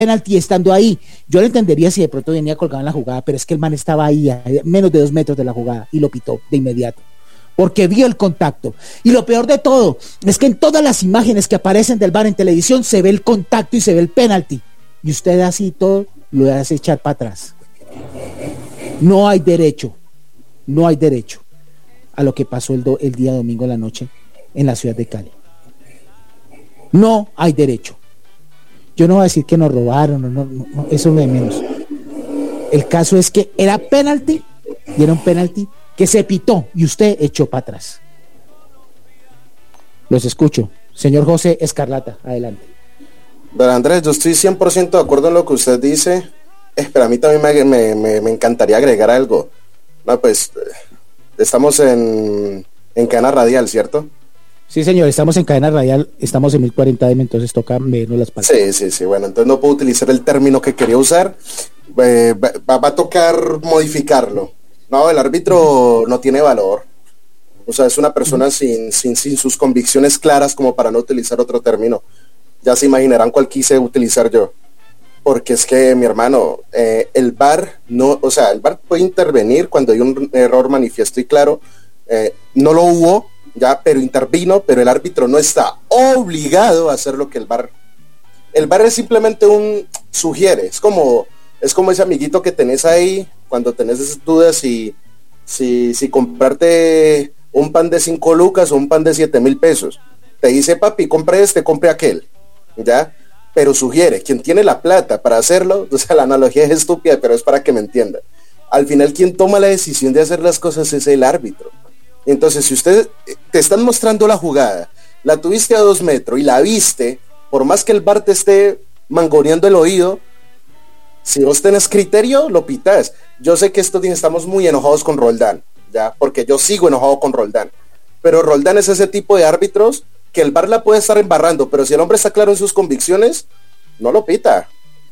penalti estando ahí. Yo lo entendería si de pronto venía colgado en la jugada, pero es que el man estaba ahí a menos de 2 metros de la jugada y lo pitó de inmediato, porque vio el contacto. Y lo peor de todo es que en todas las imágenes que aparecen del VAR en televisión se ve el contacto y se ve el penalti, y usted así todo lo hace echar para atrás. No hay derecho a lo que pasó el día domingo en la noche en la ciudad de Cali. No hay derecho. Yo no voy a decir que nos robaron, no, eso es de menos. El caso es que era penalti, y era un penalti que se pitó y usted echó para atrás. Los escucho. Señor José Escarlata, adelante. Don Andrés, yo estoy 100% de acuerdo en lo que usted dice, pero a mí también me encantaría agregar algo. No, pues, estamos en cadena radial, ¿cierto? Sí, señor, estamos en cadena radial, estamos en 1040M, entonces toca vernos las palabras. Sí, bueno, entonces no puedo utilizar el término que quería usar, va a tocar modificarlo. No, el árbitro no tiene valor, o sea, es una persona sin sus convicciones claras como para no utilizar otro término. Ya se imaginarán cuál quise utilizar yo, porque es que, mi hermano, el VAR el VAR puede intervenir cuando hay un error manifiesto y claro, no lo hubo, ya, pero intervino, pero el árbitro no está obligado a hacer lo que el VAR es simplemente un sugiere, es como ese amiguito que tenés ahí cuando tenés esas dudas si comprarte un pan de 5 lucas o un pan de 7,000 pesos, te dice papi, compre aquel, ya, pero sugiere, quien tiene la plata para hacerlo, o sea, la analogía es estúpida, pero es para que me entiendan, al final quien toma la decisión de hacer las cosas es el árbitro. Entonces, si usted te están mostrando la jugada, la tuviste a 2 metros y la viste, por más que el VAR te esté mangoneando el oído, si vos tenés criterio, lo pitás. Yo sé que estos días estamos muy enojados con Roldán, ya, porque yo sigo enojado con Roldán, pero Roldán es ese tipo de árbitros que el VAR la puede estar embarrando, pero si el hombre está claro en sus convicciones, no lo pita,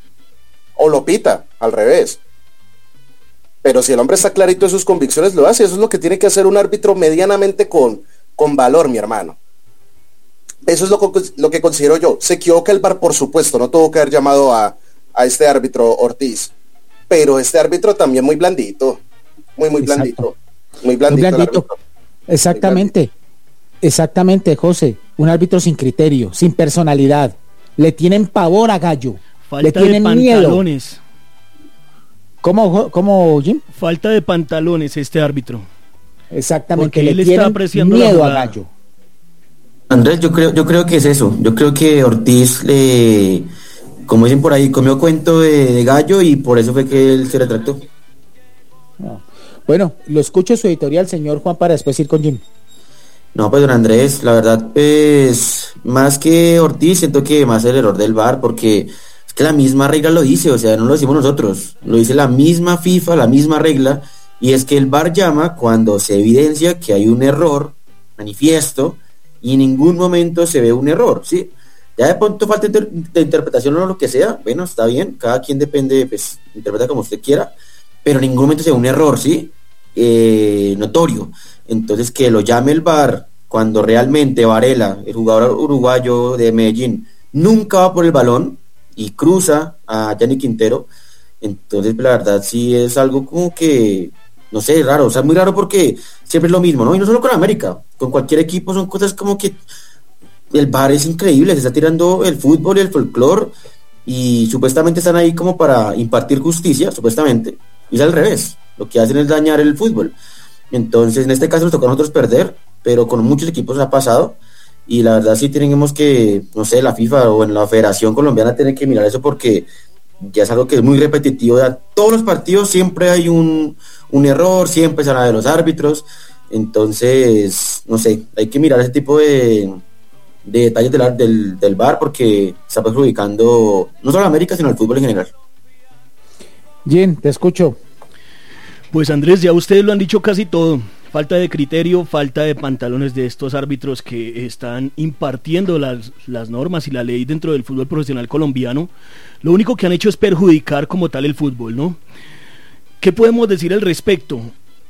o lo pita, al revés. Pero si el hombre está clarito en sus convicciones, lo hace. Eso es lo que tiene que hacer un árbitro medianamente con valor, mi hermano. Eso es lo que considero yo. Se equivoca el VAR, por supuesto. No tuvo que haber llamado a este árbitro Ortiz. Pero este árbitro también muy blandito. Muy blandito. Muy blandito. Exactamente. Exactamente, José. Un árbitro sin criterio, sin personalidad. Le tienen pavor a Gallo. Le tienen miedo. ¿Cómo, Jim? Falta de pantalones este árbitro. Exactamente, porque él está apreciando miedo a Gallo. Andrés, yo creo que es eso. Yo creo que Ortiz, como dicen por ahí, comió cuento de Gallo y por eso fue que él se retractó. No. Bueno, lo escucho su editorial, señor Juan, para después ir con Jim. No, pues don Andrés, la verdad, pues, más que Ortiz, siento que más el error del VAR, porque es que la misma regla lo dice, o sea, no lo decimos nosotros, lo dice la misma FIFA, la misma regla, y es que el VAR llama cuando se evidencia que hay un error manifiesto y en ningún momento se ve un error, ¿sí? Ya de pronto falta de interpretación o lo que sea, bueno, está bien, cada quien depende, pues, interpreta como usted quiera, pero en ningún momento se ve un error, ¿sí? Notorio. Entonces que lo llame el VAR cuando realmente Varela, el jugador uruguayo de Medellín, nunca va por el balón y cruza a Gianni Quintero, entonces la verdad sí es algo como que, no sé, raro, o sea, muy raro porque siempre es lo mismo, ¿no? Y no solo con América, con cualquier equipo son cosas como que el VAR es increíble, se está tirando el fútbol y el folclore y supuestamente están ahí como para impartir justicia, supuestamente, y es al revés, lo que hacen es dañar el fútbol. Entonces en este caso nos toca a nosotros perder, pero con muchos equipos ha pasado y la verdad sí tenemos que, no sé, la FIFA o en la Federación Colombiana tiene que mirar eso porque ya es algo que es muy repetitivo, ya todos los partidos siempre hay un error, siempre se habla de los árbitros, entonces no sé, hay que mirar ese tipo de detalles del VAR porque está perjudicando no solo a América sino al fútbol en general. Jim, te escucho. Pues Andrés, ya ustedes lo han dicho casi todo. Falta de criterio, falta de pantalones de estos árbitros que están impartiendo las normas y la ley dentro del fútbol profesional colombiano. Lo único que han hecho es perjudicar como tal el fútbol, ¿no? ¿Qué podemos decir al respecto?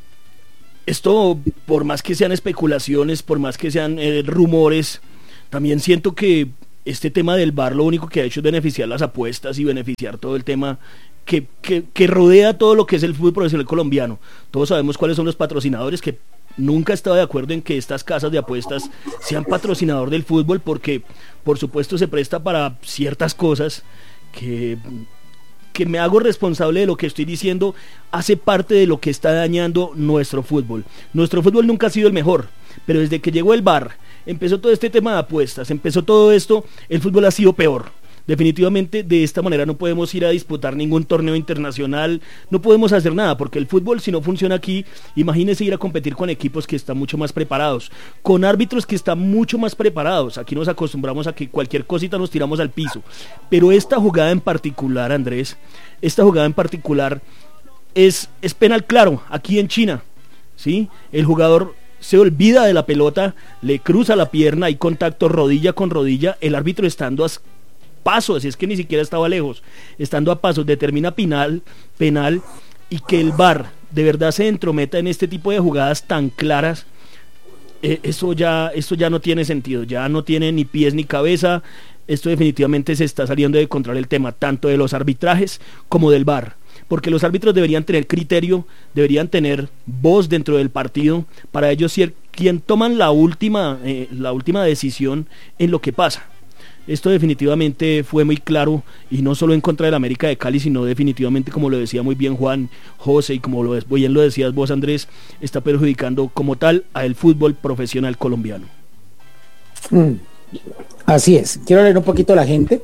Esto, por más que sean especulaciones, por más que sean rumores, también siento que este tema del VAR lo único que ha hecho es beneficiar las apuestas y beneficiar todo el tema que rodea todo lo que es el fútbol profesional colombiano. Todos sabemos cuáles son los patrocinadores, que nunca he estado de acuerdo en que estas casas de apuestas sean patrocinador del fútbol, porque por supuesto se presta para ciertas cosas que me hago responsable de lo que estoy diciendo, hace parte de lo que está dañando nuestro fútbol. Nuestro fútbol nunca ha sido el mejor, pero desde que llegó el VAR, empezó todo este tema de apuestas, empezó todo esto, el fútbol ha sido peor. Definitivamente de esta manera no podemos ir a disputar ningún torneo internacional, no podemos hacer nada, porque el fútbol, si no funciona aquí, imagínese ir a competir con equipos que están mucho más preparados, con árbitros que están mucho más preparados. Aquí nos acostumbramos a que cualquier cosita nos tiramos al piso, pero esta jugada en particular, Andrés, esta jugada en particular es penal claro, aquí en China, ¿sí? El jugador se olvida de la pelota, le cruza la pierna, hay contacto rodilla con rodilla, el árbitro estando a pasos, es que ni siquiera estaba lejos, estando a pasos, determina penal, y que el VAR de verdad se entrometa en este tipo de jugadas tan claras, esto ya no tiene sentido, ya no tiene ni pies ni cabeza. Esto definitivamente se está saliendo de control el tema, tanto de los arbitrajes como del VAR, porque los árbitros deberían tener criterio, deberían tener voz dentro del partido, para ellos ser quien toman la última decisión en lo que pasa. Esto definitivamente fue muy claro, y no solo en contra del América de Cali, sino definitivamente, como lo decía muy bien Juan José, y como bien lo decías vos, Andrés, está perjudicando como tal al fútbol profesional colombiano. Así es. Quiero leer un poquito a la gente.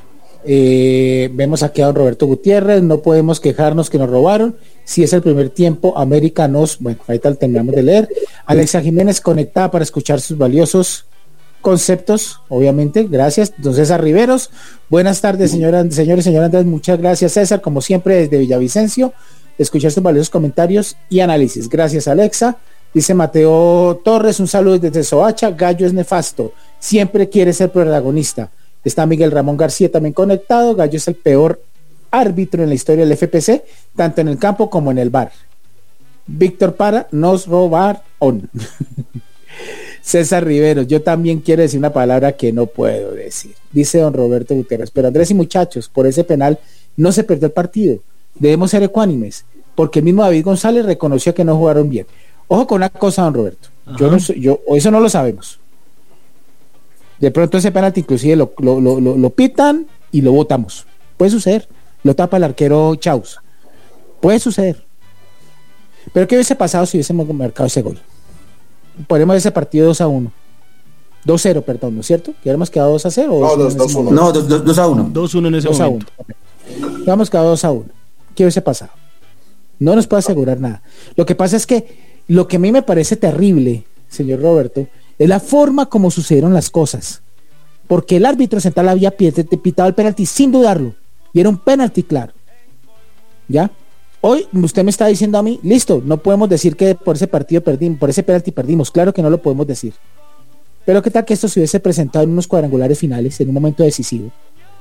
Vemos aquí a don Roberto Gutiérrez. No podemos quejarnos que nos robaron. Si es el primer tiempo, América nos... Bueno, ahí tal terminamos de leer. Alexa Jiménez conectada para escuchar sus valiosos conceptos, obviamente, gracias. Don César Riveros, buenas tardes, señores y señor Andrés, muchas gracias, César, como siempre desde Villavicencio, escuchar sus valiosos comentarios y análisis. Gracias, Alexa. Dice Mateo Torres, un saludo desde Soacha. Gallo es nefasto, siempre quiere ser protagonista. Está Miguel Ramón García también conectado. Gallo es el peor árbitro en la historia del FPC, tanto en el campo como en el VAR. Víctor Para, nos robaron. César Rivero, yo también quiero decir una palabra que no puedo decir. Dice don Roberto Gutiérrez, pero Andrés y muchachos, por ese penal no se perdió el partido. Debemos ser ecuánimes, porque el mismo David González reconoció que no jugaron bien. Ojo con una cosa, don Roberto. Eso no lo sabemos. De pronto ese penalti inclusive lo pitan y lo votamos. Puede suceder. Lo tapa el arquero Chaus. Puede suceder. Pero ¿qué hubiese pasado si hubiésemos marcado ese gol? Podemos ese partido 2-1. 2-0, perdón, ¿no es cierto? ¿Que hubiéramos quedado 2-0? No, 2-1. No, 2-1. 2-1 en ese momento. 2-1. Hubiéramos quedado 2-1. ¿Qué hubiese pasado? No nos puede asegurar nada. Lo que pasa es que lo que a mí me parece terrible, señor Roberto, es la forma como sucedieron las cosas. Porque el árbitro central había pitado el penalti sin dudarlo. Y era un penalti claro. ¿Ya? Hoy usted me está diciendo a mí, listo, no podemos decir que por ese partido perdimos, por ese penalti perdimos. Claro que no lo podemos decir. Pero qué tal que esto se hubiese presentado en unos cuadrangulares finales, en un momento decisivo.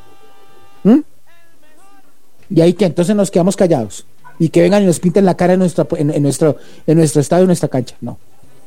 Y ahí que entonces nos quedamos callados. Y que vengan y nos pinten la cara en nuestro estadio, en nuestra cancha. No.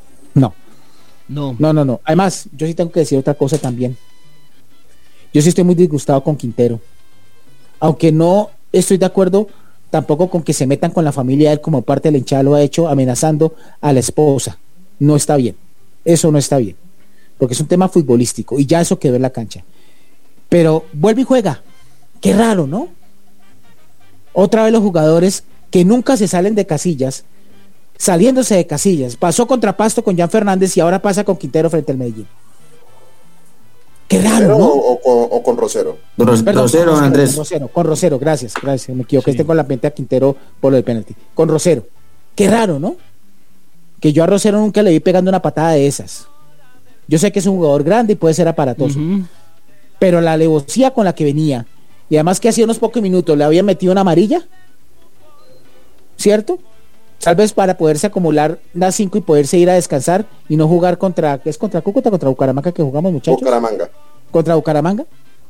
Además, yo sí tengo que decir otra cosa también. Yo sí estoy muy disgustado con Quintero. Aunque no estoy de acuerdo tampoco con que se metan con la familia de él, como parte de la hinchada lo ha hecho, amenazando a la esposa. No está bien. Eso no está bien. Porque es un tema futbolístico y ya eso quedó en la cancha. Pero vuelve y juega. Qué raro, ¿no? Otra vez los jugadores que nunca se salen de casillas, saliéndose de casillas. Pasó contra Pasto con Jan Fernández y ahora pasa con Quintero frente al Medellín. Qué raro, ¿no? O con Rosero. Rosero, Andrés. Con Rosero, gracias. Me equivoqué, tengo la mente a Quintero por lo del penalti. Con Rosero. Qué raro, ¿no? Que yo a Rosero nunca le vi pegando una patada de esas. Yo sé que es un jugador grande y puede ser aparatoso. Pero la alevosía con la que venía, y además que hacía unos pocos minutos le había metido una amarilla, ¿cierto? Tal vez para poderse acumular las 5 y poderse ir a descansar y no jugar contra Cúcuta, contra Bucaramanga que jugamos, muchachos. ¿Contra Bucaramanga?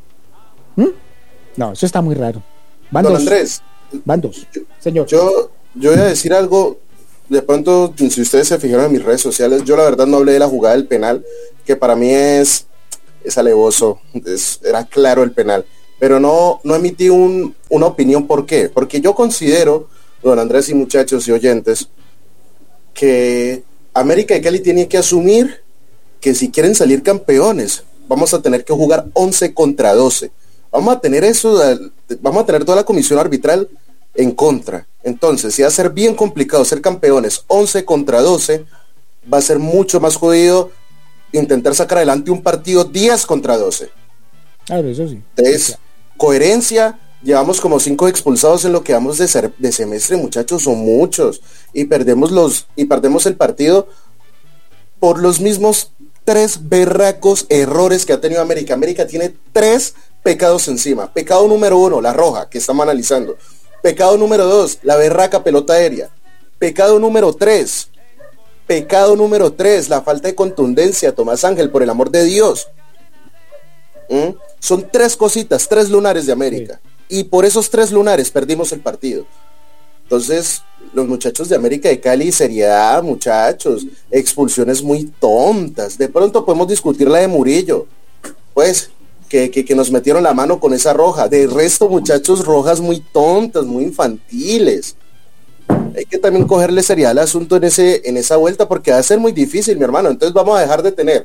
No, eso está muy raro. Don Andrés. Van dos. Señor. Yo voy a decir algo. De pronto, si ustedes se fijaron en mis redes sociales, yo la verdad no hablé de la jugada del penal, que para mí es es alevoso, era claro el penal, pero no emití una opinión. ¿Por qué? Porque yo considero, don Andrés y muchachos y oyentes, que América de Cali tiene que asumir que si quieren salir campeones, vamos a tener que jugar 11 contra 12. Vamos a tener toda la comisión arbitral en contra. Entonces, si va a ser bien complicado ser campeones 11 contra 12, va a ser mucho más jodido intentar sacar adelante un partido 10 contra 12. Claro, eso sí. Entonces, coherencia, llevamos como 5 expulsados en lo que vamos de semestre, muchachos, son muchos, y perdemos el partido por los mismos 3 berracos errores que ha tenido América. América tiene 3 pecados encima. Pecado número 1, la roja, que estamos analizando. Pecado número 2, la berraca pelota aérea. Pecado número 3, la falta de contundencia, Tomás Ángel, por el amor de Dios. Son 3 cositas, 3 lunares de América. Sí. Y por esos 3 lunares perdimos el partido. Entonces, los muchachos de América de Cali, seriedad, muchachos, expulsiones muy tontas. De pronto podemos discutir la de Murillo, pues, que nos metieron la mano con esa roja. De resto, muchachos, rojas muy tontas, muy infantiles. Hay que también cogerle seriedad al asunto en esa vuelta, porque va a ser muy difícil, mi hermano. Entonces vamos a dejar de tener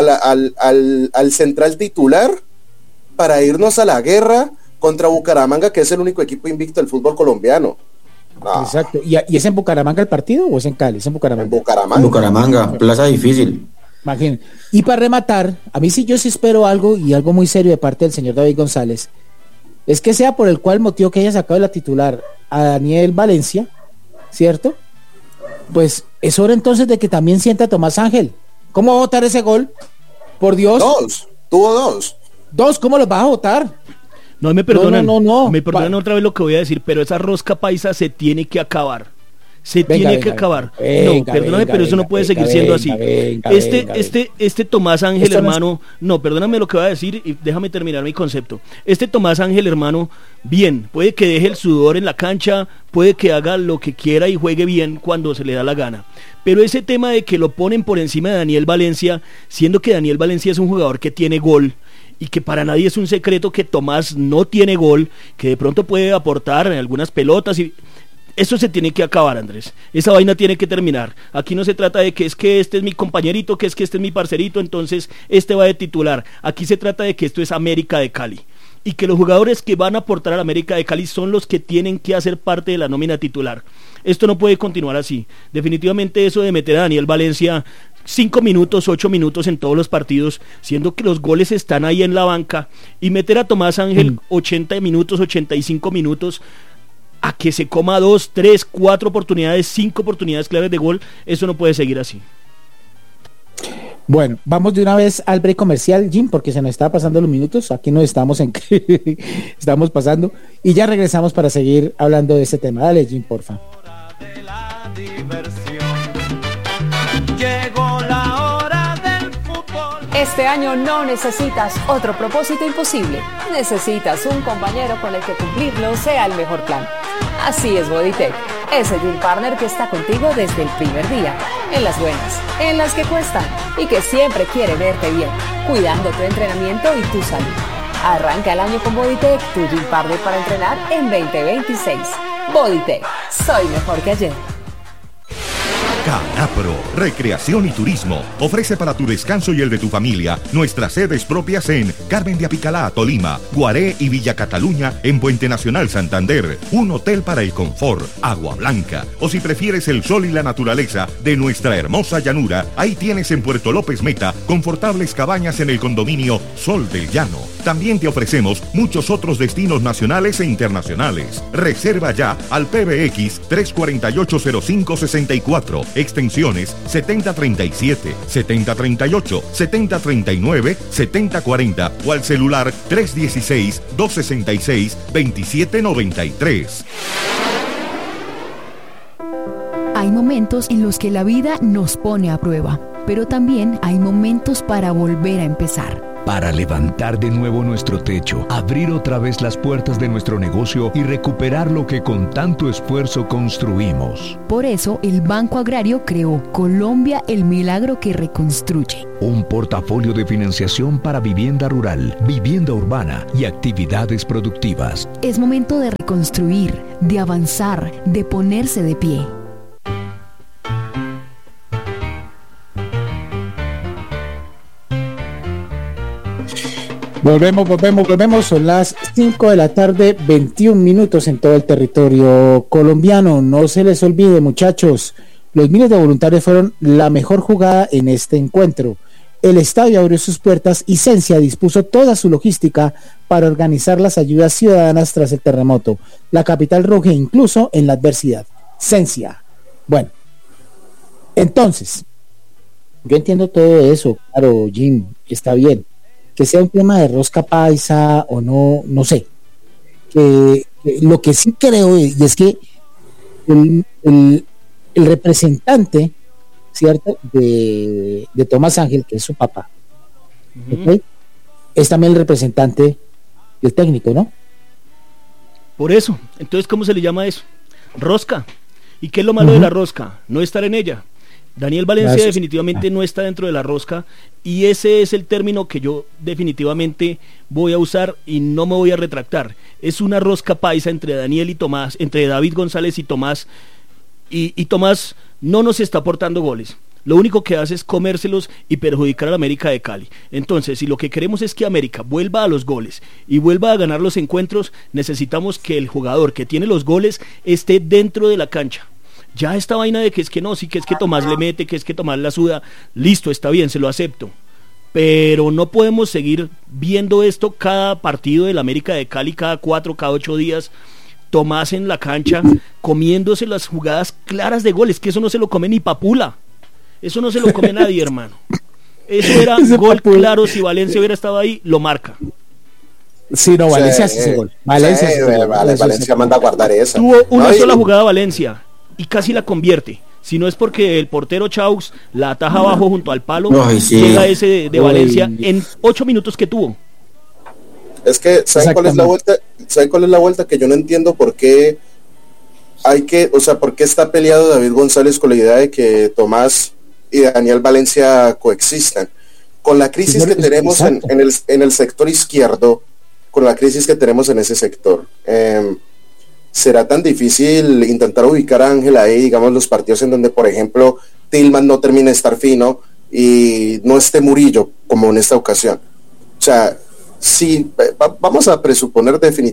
al central titular para irnos a la guerra contra Bucaramanga, que es el único equipo invicto del fútbol colombiano. No. Exacto. ¿Y es en Bucaramanga el partido o es en Cali? Es en Bucaramanga. En Bucaramanga, plaza difícil. Imagínense. Y para rematar, yo sí espero algo, y algo muy serio de parte del señor David González, es que sea por el cual motivo que haya sacado de la titular a Daniel Valencia, ¿cierto? Pues es hora entonces de que también sienta a Tomás Ángel. ¿Cómo va a votar ese gol? Por Dios. Tuvo 2. 2, ¿cómo los vas a votar? No, me perdonan, no. Me perdonan otra vez lo que voy a decir, pero esa rosca paisa se tiene que acabar. Tiene que acabar. Perdóname, pero eso no puede seguir siendo así. Este Tomás Ángel, hermano, perdóname lo que voy a decir y déjame terminar mi concepto. Este Tomás Ángel, hermano, bien, puede que deje el sudor en la cancha, puede que haga lo que quiera y juegue bien cuando se le da la gana. Pero ese tema de que lo ponen por encima de Daniel Valencia, siendo que Daniel Valencia es un jugador que tiene gol, y que para nadie es un secreto que Tomás no tiene gol, que de pronto puede aportar en algunas pelotas, y eso se tiene que acabar, Andrés. Esa vaina tiene que terminar. Aquí no se trata de que es que este es mi compañerito, que es que este es mi parcerito, entonces este va de titular. Aquí se trata de que esto es América de Cali, y que los jugadores que van a aportar a la América de Cali son los que tienen que hacer parte de la nómina titular. Esto no puede continuar así. Definitivamente eso de meter a Daniel Valencia 5 minutos, 8 minutos en todos los partidos, siendo que los goles están ahí en la banca, y meter a Tomás Ángel 80 minutos, 85 minutos, a que se coma 2, 3, 4 oportunidades, 5 oportunidades claves de gol, eso no puede seguir así. Bueno, vamos de una vez al break comercial, Jim, porque se nos está pasando los minutos, aquí nos estamos estamos pasando, y ya regresamos para seguir hablando de este tema. Dale, Jim, porfa. Este año no necesitas otro propósito imposible. Necesitas un compañero con el que cumplirlo sea el mejor plan. Así es Bodytech, ese gym partner que está contigo desde el primer día, en las buenas, en las que cuestan, y que siempre quiere verte bien, cuidando tu entrenamiento y tu salud. Arranca el año con Bodytech, tu gym partner para entrenar en 2026. Bodytech, soy mejor que ayer. Canapro, Recreación y Turismo, ofrece para tu descanso y el de tu familia nuestras sedes propias en Carmen de Apicalá, Tolima, Guaré y Villa Cataluña en Puente Nacional, Santander, un hotel para el confort, agua blanca, o si prefieres el sol y la naturaleza de nuestra hermosa llanura, ahí tienes en Puerto López Meta confortables cabañas en el condominio Sol del Llano. También te ofrecemos muchos otros destinos nacionales e internacionales. Reserva ya al PBX 3480564, extensiones 7037, 7038, 7039, 7040 o al celular 316-266-2793. Hay momentos en los que la vida nos pone a prueba, pero también hay momentos para volver a empezar. para levantar de nuevo nuestro techo, abrir otra vez las puertas de nuestro negocio y recuperar lo que con tanto esfuerzo construimos. Por eso, el Banco Agrario creó Colombia, el milagro que reconstruye. Un portafolio de financiación para vivienda rural, vivienda urbana y actividades productivas. Es momento de reconstruir, de avanzar, de ponerse de pie. Volvemos. Son las 5 de la tarde, 21 minutos en todo el territorio colombiano. No se les olvide, muchachos, los miles de voluntarios fueron la mejor jugada en este encuentro. El estadio abrió sus puertas y Cencia dispuso toda su logística para organizar las ayudas ciudadanas tras el terremoto. La capital ruge incluso en la adversidad. Cencia. Bueno, entonces, yo entiendo todo eso, claro, Jim, está bien. Que sea un tema de rosca paisa o no, no sé. Lo que sí creo y es que el representante, ¿cierto? De Tomás Ángel, que es su papá, ¿okay? Es también el representante del técnico, ¿no? Por eso, entonces, ¿cómo se le llama eso? Rosca. ¿Y qué es lo malo de la rosca? No estar en ella. Daniel Valencia definitivamente no está dentro de la rosca y ese es el término que yo definitivamente voy a usar y no me voy a retractar. Es una rosca paisa entre Daniel y Tomás, entre David González y Tomás, y Tomás no nos está aportando goles. Lo único que hace es comérselos y perjudicar a la América de Cali. Entonces, si lo que queremos es que América vuelva a los goles y vuelva a ganar los encuentros, necesitamos que el jugador que tiene los goles esté dentro de la cancha. Ya esta vaina de que es que no, sí que es que Tomás le mete, que es que Tomás la suda, listo, está bien, se lo acepto. Pero no podemos seguir viendo esto cada partido del América de Cali, cada 4, cada 8 días, Tomás en la cancha, comiéndose las jugadas claras de goles, que eso no se lo come ni Papula, eso no se lo come nadie, hermano. Eso era gol claro, si Valencia hubiera estado ahí, lo marca. Sí, no, Valencia hace ese gol. Valencia manda a guardar esa. Tuvo una sola jugada Valencia y casi la convierte. Si no es porque el portero Chaux la ataja abajo junto al palo, llega ese de Valencia en 8 minutos que tuvo. Es que, ¿saben cuál es la vuelta? ¿Saben cuál es la vuelta? Que yo no entiendo por qué por qué está peleado David González con la idea de que Tomás y Daniel Valencia coexistan. Con la crisis que tenemos en el sector izquierdo, con la crisis que tenemos en ese sector, será tan difícil intentar ubicar a Ángel ahí, digamos, los partidos en donde, por ejemplo, Tillman no termine de estar fino y no esté Murillo, como en esta ocasión. O sea, sí, vamos a presuponer definitivamente